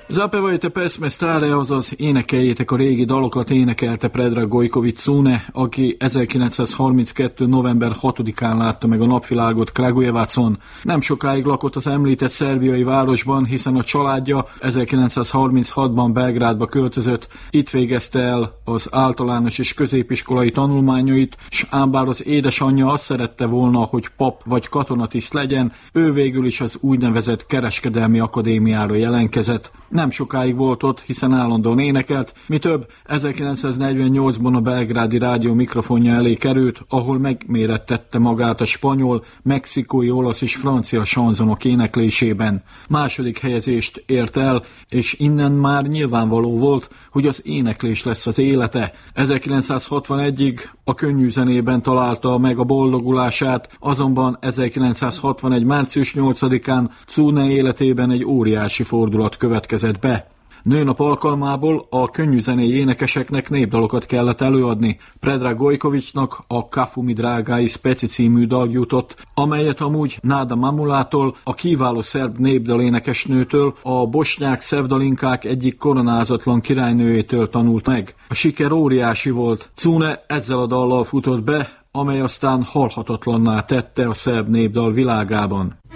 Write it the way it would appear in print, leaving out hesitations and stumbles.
Zapevajte pesme stare, azaz énekeljétek a régi dalokat, énekelte Predrag Gojković Cune, aki 1932. november 6-án látta meg a napvilágot Kragujevacon. Nem sokáig lakott az említett szerbiai városban, hiszen a családja 1936-ban Belgrádba költözött, itt végezte el az általános és középiskolai tanulmányait, s ám bár az édesanyja azt szerette volna, hogy pap vagy katonatiszt legyen, ő végül is az úgynevezett kereskedelmi akadémiára jelentkezett. Nem sokáig volt ott, hiszen állandóan énekelt, mi több, 1948-ban a belgrádi rádió mikrofonja elé került, ahol megmérettette magát a spanyol, mexikói, olasz és francia sanzonok éneklésében. Második helyezést ért el, és innen már nyilvánvaló volt, hogy az éneklés lesz az élete. 1961-ig a könnyű zenében találta meg a boldogulását, azonban 1961. március 8-án Cune életében egy óriási fordulat következett be. Nőnap alkalmából a könnyűzenei énekeseknek népdalokat kellett előadni. Predrag Gojkovićnak a Kafu mi drágái Speci című dal jutott, amelyet amúgy Nada Mamulától, a kiváló szerb népdalénekesnőtől, a bosnyák szevdalinkák egyik koronázatlan királynőjétől tanult meg. A siker óriási volt. Cune ezzel a dallal futott be, amely aztán halhatatlanná tette a szerb népdal világában.